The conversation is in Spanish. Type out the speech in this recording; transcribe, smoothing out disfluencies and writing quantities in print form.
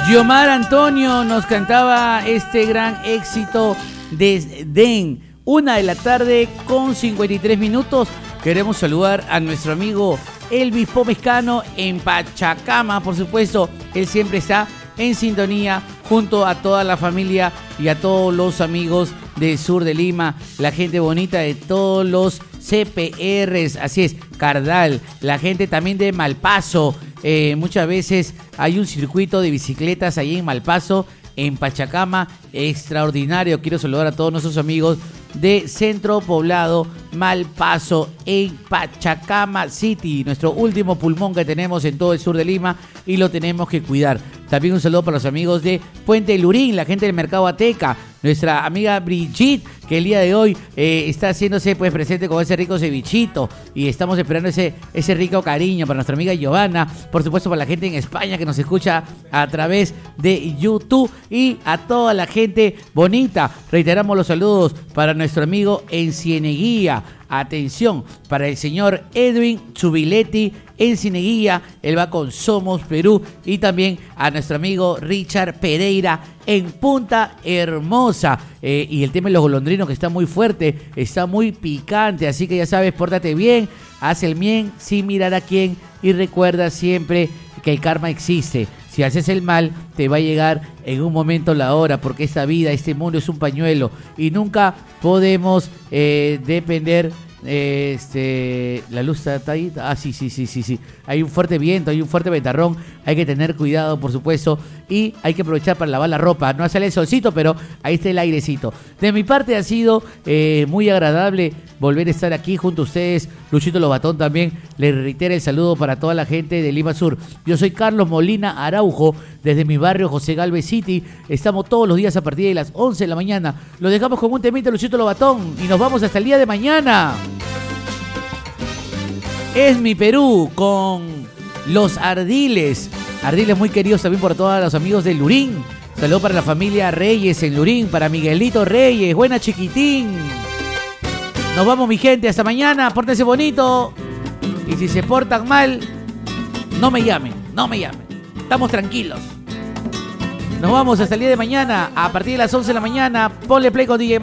Yomar Antonio nos cantaba este gran éxito de Den. 1:53 p.m. Queremos saludar a nuestro amigo Elvis Pomescano en Pachacama, por supuesto. Él siempre está en sintonía junto a toda la familia y a todos los amigos del sur de Lima, la gente bonita de todos los CPRs, así es, Cardal, la gente también de Malpaso. Muchas veces hay un circuito de bicicletas ahí en Malpaso, en Pachacama, extraordinario. Quiero saludar a todos nuestros amigos de Centro Poblado Malpaso en Pachacama City, nuestro último pulmón que tenemos en todo el sur de Lima y lo tenemos que cuidar. También un saludo para los amigos de Puente Lurín, la gente del Mercado Ateca, nuestra amiga Brigitte, que el día de hoy está haciéndose pues presente con ese rico cevichito y estamos esperando ese rico cariño para nuestra amiga Giovanna, por supuesto para la gente en España que nos escucha a través de YouTube y a toda la gente bonita. Reiteramos los saludos para nuestro amigo en Cieneguía. Atención, para el señor Edwin Zubiletti en Cieneguía, él va con Somos Perú, y también a nuestro amigo Richard Pereira en Punta Hermosa. Y el tema de los golondrinos que está muy fuerte, está muy picante, así que ya sabes, pórtate bien, haz el bien sin mirar a quién y recuerda siempre que el karma existe. Si haces el mal, te va a llegar en un momento la hora, porque esta vida, este mundo es un pañuelo y nunca podemos depender. La luz está ahí. Sí. Hay un fuerte viento, hay un fuerte ventarrón. Hay que tener cuidado, por supuesto, y hay que aprovechar para lavar la ropa. No sale el solcito, pero ahí está el airecito. De mi parte ha sido muy agradable volver a estar aquí junto a ustedes. Luchito Lobatón también le reitera el saludo para toda la gente de Lima Sur. Yo soy Carlos Molina Araujo, desde mi barrio José Galvez City. Estamos todos los días a partir de las 11 de la mañana. Lo dejamos con un temita, Luchito Lobatón, y nos vamos hasta el día de mañana. Es mi Perú con los Ardiles. Ardiles muy queridos también por todos los amigos de Lurín. Saludos para la familia Reyes en Lurín, para Miguelito Reyes. Buena, chiquitín. Nos vamos, mi gente, hasta mañana. Pórtense bonito. Y si se portan mal, no me llamen. Estamos tranquilos. Nos vamos hasta el día de mañana a partir de las 11 de la mañana. Ponle play con DJ